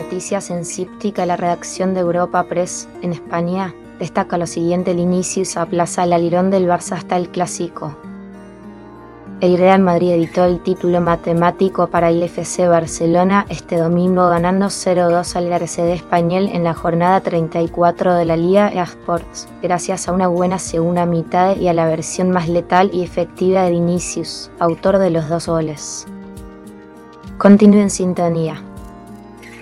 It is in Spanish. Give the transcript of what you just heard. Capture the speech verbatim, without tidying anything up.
noticias en Cíptica, la redacción de Europa Press en España destaca lo siguiente: el Vinicius aplaza el alirón del Barça hasta el Clásico. El Real Madrid editó el título matemático para el F C Barcelona este domingo, ganando cero dos al R C D español en la jornada treinta y cuatro de la Liga eSports, gracias a una buena segunda mitad y a la versión más letal y efectiva de Vinicius, autor de los dos goles. Continúe en sintonía.